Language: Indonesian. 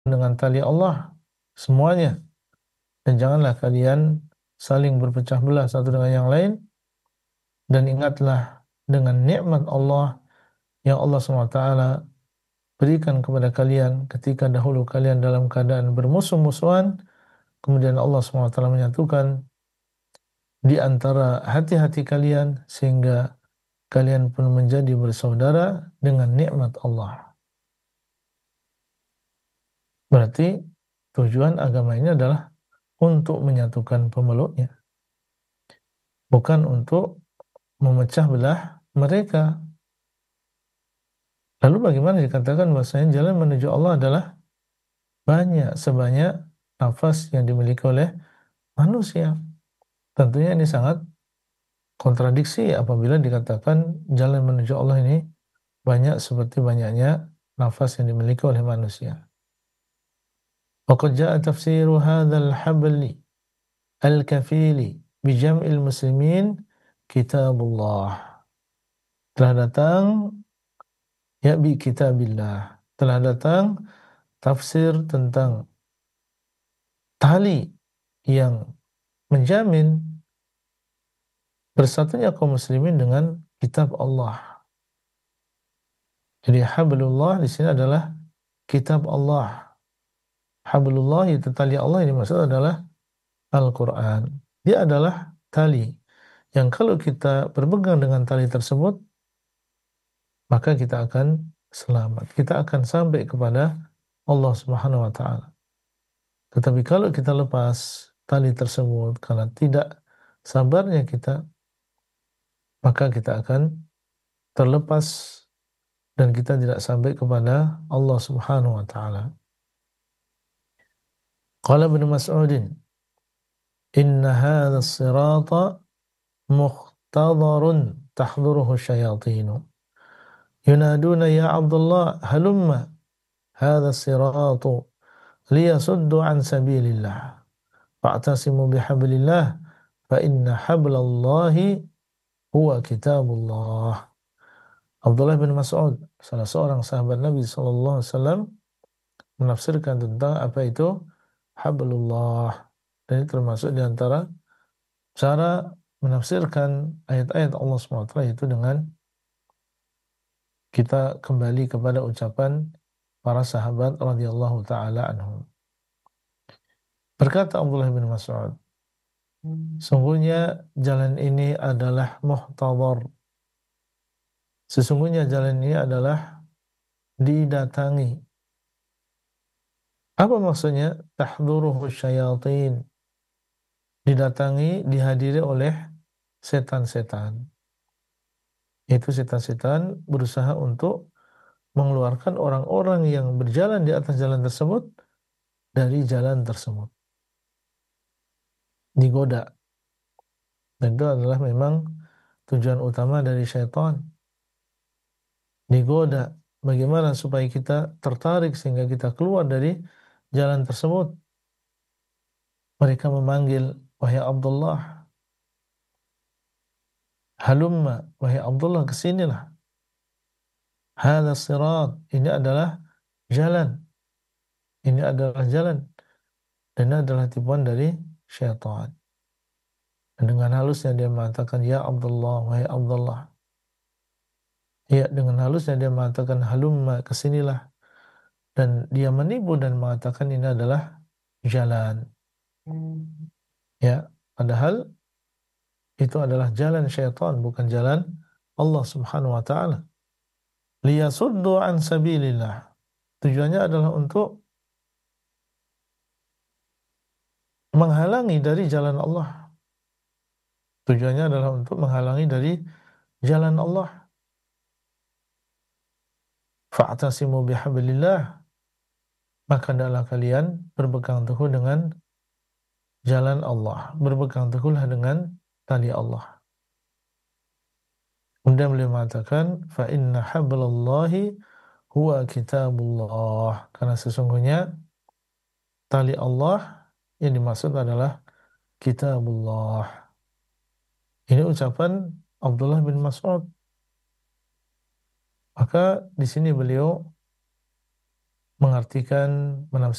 dengan tali Allah semuanya, dan janganlah kalian saling berpecah belah satu dengan yang lain, dan ingatlah dengan nikmat Allah yang Allah SWT berikan kepada kalian ketika dahulu kalian dalam keadaan bermusuh-musuhan, kemudian Allah SWT menyatukan di antara hati-hati kalian sehingga kalian pun menjadi bersaudara dengan nikmat Allah. Berarti tujuan agama ini adalah untuk menyatukan pemeluknya, bukan untuk memecah belah mereka. Lalu bagaimana dikatakan bahwasanya jalan menuju Allah adalah banyak sebanyak nafas yang dimiliki oleh manusia? Tentunya ini sangat kontradiksi apabila dikatakan jalan menuju Allah ini banyak seperti banyaknya nafas yang dimiliki oleh manusia. Waqad jaa tafsiru hadzal habli al-kafili bi jam'il muslimin kitabullah. Telah datang ya bi kitabillah. Telah datang tafsir tentang tali yang menjamin bersatunya kaum muslimin dengan kitab Allah. Jadi hablullah di sini adalah kitab Allah. Hablullah itu tali Allah yang dimaksud adalah Al-Quran. Dia adalah tali yang kalau kita berpegang dengan tali tersebut, maka kita akan selamat. Kita akan sampai kepada Allah Subhanahu wa taala. Tetapi kalau kita lepas tali tersebut karena tidak sabarnya kita, maka kita akan terlepas dan kita tidak sampai kepada Allah Subhanahu wa taala. Qala Ibnu Mas'udin, "Inna hadha as-sirata mukhtadarun tahdhuruhu syayatinu. Yunaduna ya Abdullah halumma hadha as-siratu liyasuddu an sabilillah. Fa'tasimu bihablillah fa inna hablallahi huwa kitabullah." Abdullah bin Mas'ud, salah seorang sahabat Nabi sallallahu alaihi wasallam, menafsirkan tentang apa itu hablullah. Dan ini termasuk di antara cara menafsirkan ayat-ayat Allah SWT itu dengan kita kembali kepada ucapan para sahabat radhiyallahu taala anhum. Berkata Abdullah bin Mas'ud, sungguhnya jalan ini adalah muhtadhar. Sesungguhnya jalan ini adalah didatangi. Apa maksudnya? Tahduruhu syayatin. Didatangi, dihadiri oleh setan-setan. Itu setan-setan berusaha untuk mengeluarkan orang-orang yang berjalan di atas jalan tersebut dari jalan tersebut. Digoda. Dan itu adalah memang tujuan utama dari syaitan. Digoda. Bagaimana supaya kita tertarik sehingga kita keluar dari jalan tersebut. Mereka memanggil, wahai Abdullah, halumma, wahai Abdullah, kesinilah. Hadha sirat, ini adalah jalan. Ini adalah jalan. Dan ini adalah tipuan dari syaitan. Dan dengan halusnya dia mengatakan, ya Abdullah, wahai Abdullah. Ya, dengan halusnya dia mengatakan, halumma, kesinilah. Dan dia menipu dan mengatakan ini adalah jalan. Ya, padahal itu adalah jalan syaitan, bukan jalan Allah Subhanahu wa taala. Liyasuddu an sabilillah. Tujuannya adalah untuk menghalangi dari jalan Allah. Tujuannya adalah untuk menghalangi dari jalan Allah. Fa'tasimu bihablillah. Maka hendaklah kalian berpegang teguh dengan jalan Allah. Berpegang teguhlah dengan tali Allah. Kemudian beliau mengatakan, fa inna hablallahi huwa kitabullah. Karena sesungguhnya tali Allah yang dimaksud adalah kitabullah. Ini ucapan Abdullah bin Mas'ud. Maka di sini beliau mengartikan, menafsirkan